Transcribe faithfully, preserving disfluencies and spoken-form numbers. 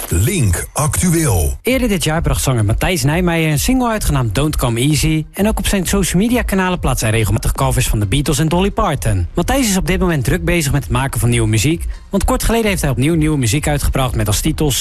Link Actueel. Eerder dit jaar bracht zanger Matthijs Nijmeijer een single uit genaamd Don't Come Easy. En ook op zijn social media kanalen plaatst hij regelmatig covers van de Beatles en Dolly Parton. Matthijs is op dit moment druk bezig met het maken van nieuwe muziek. Want kort geleden heeft hij opnieuw nieuwe muziek uitgebracht met als titels